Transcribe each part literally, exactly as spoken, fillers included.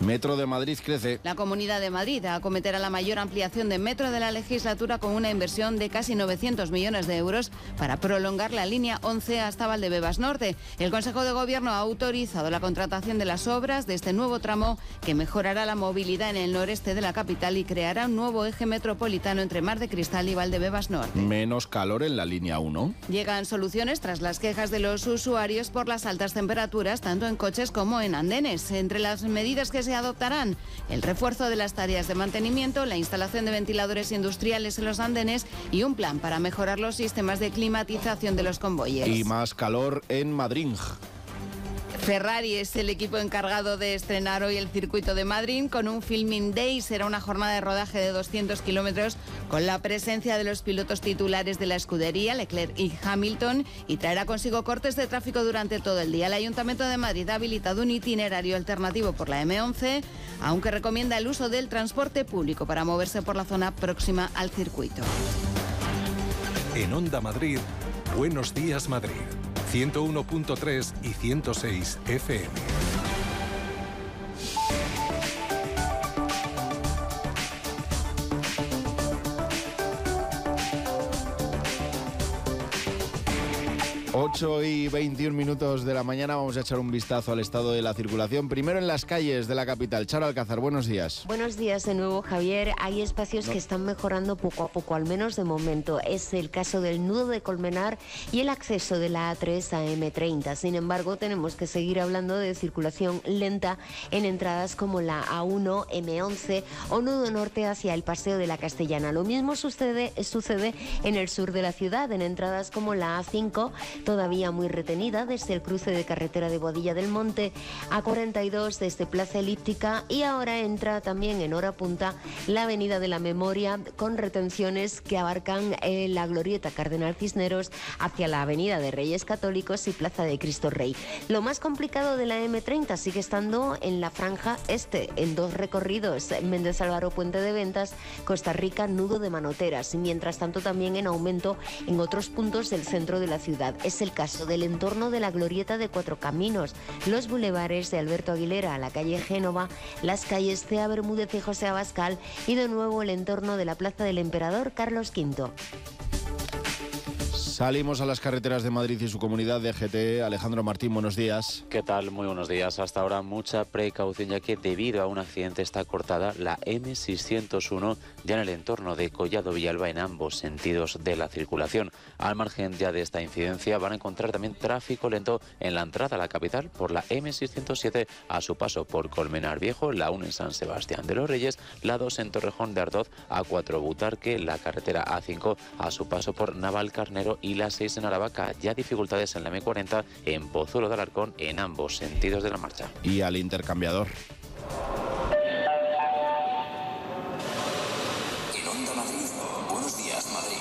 Metro de Madrid crece. La Comunidad de Madrid acometerá la mayor ampliación de metro de la legislatura con una inversión de casi novecientos millones de euros para prolongar la línea once hasta Valdebebas Norte. El Consejo de Gobierno ha autorizado la contratación de las obras de este nuevo tramo que mejorará la movilidad en el noreste de la capital y creará un nuevo eje metropolitano entre Mar de Cristal y Valdebebas Norte. Menos calor en la línea uno. Llegan soluciones tras las quejas de los usuarios por las altas temperaturas, tanto en coches como en andenes. Entre las medidas que se adoptarán, el refuerzo de las tareas de mantenimiento, la instalación de ventiladores industriales en los andenes y un plan para mejorar los sistemas de climatización de los convoyes. Y más calor en Madrid. Ferrari es el equipo encargado de estrenar hoy el circuito de Madrid con un Filming Day. Será una jornada de rodaje de doscientos kilómetros con la presencia de los pilotos titulares de la escudería, Leclerc y Hamilton, y traerá consigo cortes de tráfico durante todo el día. El Ayuntamiento de Madrid ha habilitado un itinerario alternativo por la eme once, aunque recomienda el uso del transporte público para moverse por la zona próxima al circuito. En Onda Madrid, Buenos Días Madrid. ciento uno punto tres y ciento seis efe eme. ocho y veintiún minutos de la mañana, vamos a echar un vistazo al estado de la circulación. Primero en las calles de la capital. Charo Alcázar, buenos días. Buenos días de nuevo, Javier. Hay espacios no. que están mejorando poco a poco, al menos de momento. Es el caso del nudo de Colmenar y el acceso de la a tres a eme treinta. Sin embargo, tenemos que seguir hablando de circulación lenta en entradas como la a uno, eme once o nudo norte hacia el Paseo de la Castellana. Lo mismo sucede, sucede en el sur de la ciudad, en entradas como la a cinco, todavía muy retenida desde el cruce de carretera de Boadilla del Monte, a cuarenta y dos desde Plaza Elíptica, y ahora entra también en hora punta la Avenida de la Memoria con retenciones que abarcan eh, la Glorieta Cardenal Cisneros hacia la Avenida de Reyes Católicos y Plaza de Cristo Rey. Lo más complicado de la eme treinta sigue estando en la franja este, en dos recorridos, Méndez Álvaro Puente de Ventas, Costa Rica Nudo de Manoteras, y mientras tanto también en aumento en otros puntos del centro de la ciudad. Es el caso del entorno de la Glorieta de Cuatro Caminos, los bulevares de Alberto Aguilera a la calle Génova, las calles Cea Bermúdez y José Abascal y de nuevo el entorno de la Plaza del Emperador Carlos quinto. Salimos a las carreteras de Madrid y su comunidad de G T E. Alejandro Martín, buenos días. ¿Qué tal? Muy buenos días. Hasta ahora mucha precaución, ya que debido a un accidente está cortada la eme seiscientos uno ya en el entorno de Collado Villalba en ambos sentidos de la circulación. Al margen ya de esta incidencia van a encontrar también tráfico lento en la entrada a la capital por la eme seiscientos siete a su paso por Colmenar Viejo, la uno en San Sebastián de los Reyes, la dos en Torrejón de Ardoz, a cuatro Butarque, la carretera a cinco a su paso por Navalcarnero y la seis en Aravaca. Ya dificultades en la eme cuarenta en Pozuelo de Alarcón en ambos sentidos de la marcha. Y al intercambiador. En Onda Madrid, Buenos Días Madrid.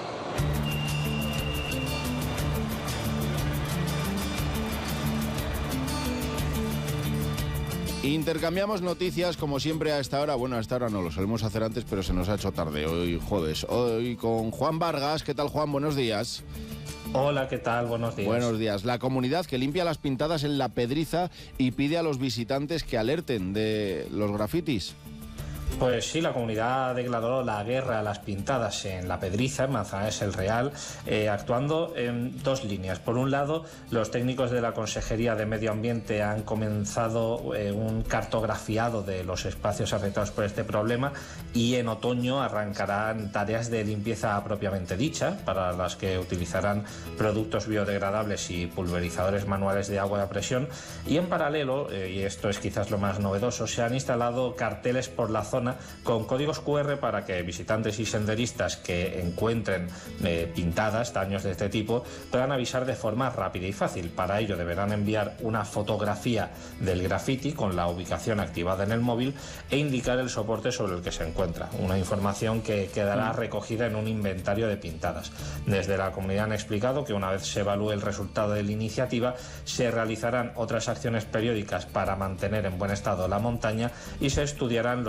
Intercambiamos noticias como siempre a esta hora. Bueno, a esta hora no, lo solemos hacer antes, pero se nos ha hecho tarde hoy jueves. Hoy con Juan Vargas. ¿Qué tal, Juan? Buenos días. Hola, ¿qué tal? Buenos días. Buenos días. La comunidad que limpia las pintadas en la Pedriza y pide a los visitantes que alerten de los grafitis. Pues sí, la comunidad ha declarado la guerra a las pintadas en la Pedriza, en Manzanares el Real, eh, actuando en dos líneas. Por un lado, los técnicos de la Consejería de Medio Ambiente han comenzado eh, un cartografiado de los espacios afectados por este problema y en otoño arrancarán tareas de limpieza propiamente dicha, para las que utilizarán productos biodegradables y pulverizadores manuales de agua a presión. Y en paralelo, eh, y esto es quizás lo más novedoso, se han instalado carteles por la zona con códigos cu erre para que visitantes y senderistas que encuentren eh, pintadas, daños de este tipo, puedan avisar de forma rápida y fácil. Para ello deberán enviar una fotografía del graffiti con la ubicación activada en el móvil e indicar el soporte sobre el que se encuentra, una información que quedará recogida en un inventario de pintadas. Desde la comunidad han explicado que una vez se evalúe el resultado de la iniciativa, se realizarán otras acciones periódicas para mantener en buen estado la montaña y se estudiarán los datos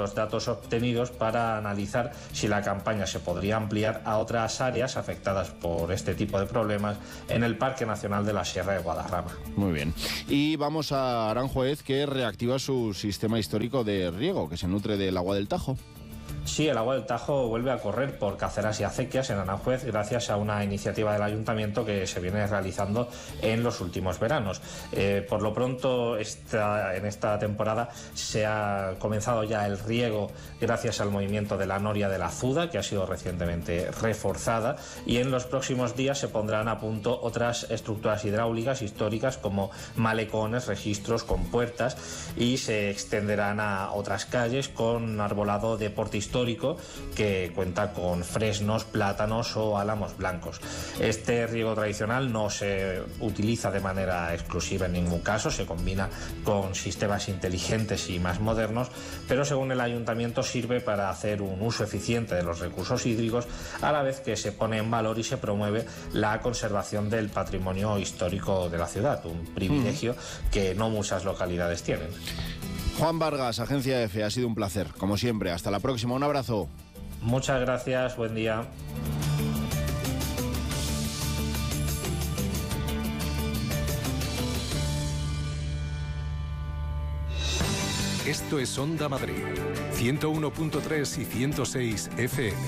datos obtenidos para analizar si la campaña se podría ampliar a otras áreas afectadas por este tipo de problemas en el Parque Nacional de la Sierra de Guadarrama. Muy bien. Y vamos a Aranjuez, que reactiva su sistema histórico de riego, que se nutre del agua del Tajo. Sí, el agua del Tajo vuelve a correr por caceras y acequias en Aranjuez gracias a una iniciativa del ayuntamiento que se viene realizando en los últimos veranos. Eh, por lo pronto, esta, en esta temporada se ha comenzado ya el riego gracias al movimiento de la noria de la Zuda, que ha sido recientemente reforzada, y en los próximos días se pondrán a punto otras estructuras hidráulicas históricas como malecones, registros, compuertas, y se extenderán a otras calles con arbolado de porte histórico histórico que cuenta con fresnos, plátanos o álamos blancos. Este riego tradicional no se utiliza de manera exclusiva en ningún caso, se combina con sistemas inteligentes y más modernos, pero según el ayuntamiento sirve para hacer un uso eficiente de los recursos hídricos, a la vez que se pone en valor y se promueve la conservación del patrimonio histórico de la ciudad, un privilegio mm. que no muchas localidades tienen. Juan Vargas, Agencia Efe, ha sido un placer, como siempre. Hasta la próxima, un abrazo. Muchas gracias, buen día. Esto es Onda Madrid, ciento uno punto tres y ciento seis F M.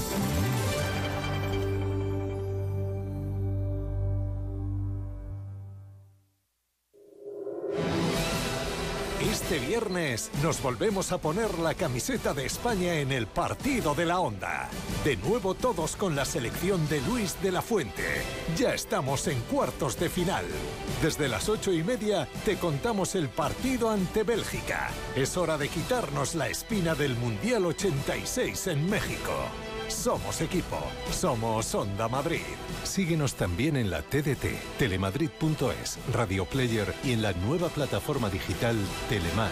Este viernes nos volvemos a poner la camiseta de España en el partido de la Onda. De nuevo todos con la selección de Luis de la Fuente. Ya estamos en cuartos de final. Desde las ocho y media te contamos el partido ante Bélgica. Es hora de quitarnos la espina del Mundial ochenta y seis en México. Somos equipo, somos Onda Madrid. Síguenos también en la T D T, telemadrid punto es, Radio Player y en la nueva plataforma digital Telemar.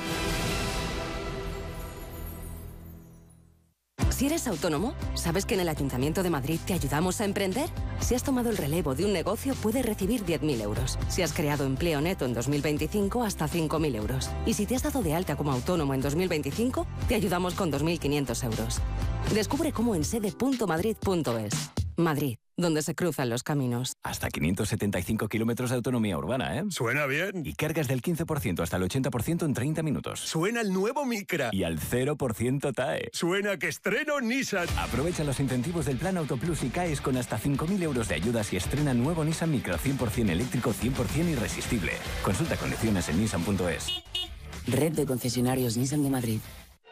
Si eres autónomo, ¿sabes que en el Ayuntamiento de Madrid te ayudamos a emprender? Si has tomado el relevo de un negocio, puedes recibir diez mil euros. Si has creado empleo neto en dos mil veinticinco, hasta cinco mil euros. Y si te has dado de alta como autónomo en dos mil veinticinco, te ayudamos con dos mil quinientos euros. Descubre cómo en sede punto madrid punto es. Madrid, donde se cruzan los caminos. Hasta quinientos setenta y cinco kilómetros de autonomía urbana, ¿eh? Suena bien. Y cargas del quince por ciento hasta el ochenta por ciento en treinta minutos. Suena el nuevo Micra. Y al cero por ciento T A E. Suena que estreno Nissan. Aprovecha los incentivos del Plan Auto Plus y caes con hasta cinco mil euros de ayudas y estrena nuevo Nissan Micra cien por ciento eléctrico, cien por ciento irresistible. Consulta condiciones en nissan punto es. Red de concesionarios Nissan de Madrid.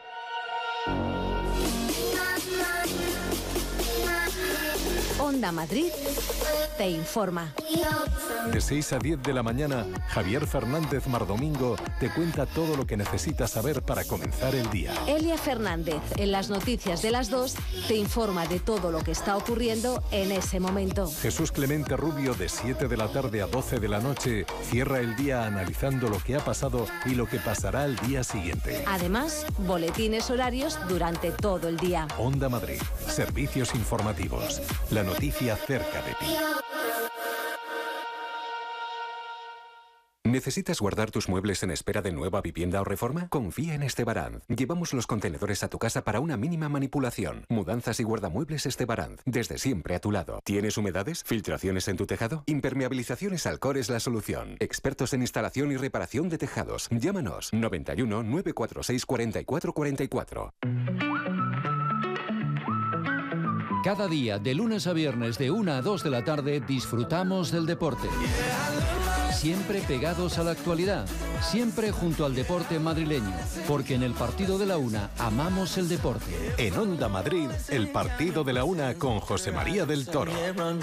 Onda Madrid te informa. De seis a diez de la mañana, Javier Fernández Mardomingo te cuenta todo lo que necesitas saber para comenzar el día. Elia Fernández, en las noticias de las dos, te informa de todo lo que está ocurriendo en ese momento. Jesús Clemente Rubio, de siete de la tarde a doce de la noche, cierra el día analizando lo que ha pasado y lo que pasará al día siguiente. Además, boletines horarios durante todo el día. Onda Madrid, servicios informativos. La noticia cerca de ti. ¿Necesitas guardar tus muebles en espera de nueva vivienda o reforma? Confía en Estebaranz. Llevamos los contenedores a tu casa para una mínima manipulación. Mudanzas y guardamuebles Estebaranz. Desde siempre a tu lado. ¿Tienes humedades? ¿Filtraciones en tu tejado? Impermeabilizaciones Alcor es la solución. Expertos en instalación y reparación de tejados. Llámanos noventa y uno, nueve cuatro seis, cuarenta y cuatro cuarenta y cuatro. Cada día, de lunes a viernes, de una a dos de la tarde, disfrutamos del deporte. Siempre pegados a la actualidad, siempre junto al deporte madrileño, porque en el partido de la una amamos el deporte. En Onda Madrid, el partido de la una con José María del Toro.